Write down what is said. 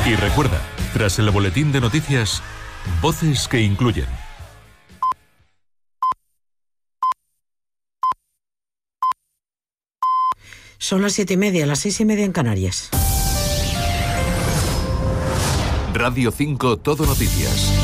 Y recuerda, tras el boletín de noticias, voces que incluyen. Son las 7:30, las 6:30 en Canarias. Radio 5 Todo Noticias.